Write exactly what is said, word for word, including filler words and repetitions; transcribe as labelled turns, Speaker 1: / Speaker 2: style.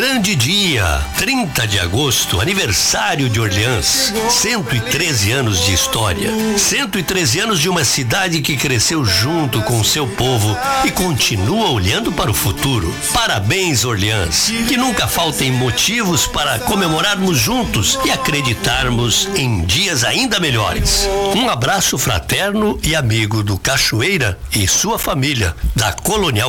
Speaker 1: grande dia, trinta de agosto, aniversário de Orleans. cento e treze anos de história. cento e treze anos de uma cidade que cresceu junto com o seu povo e continua olhando para o futuro. Parabéns, Orleans. Que nunca faltem motivos para comemorarmos juntos e acreditarmos em dias ainda melhores. Um abraço fraterno e amigo do Cachoeira e sua família, da Colonial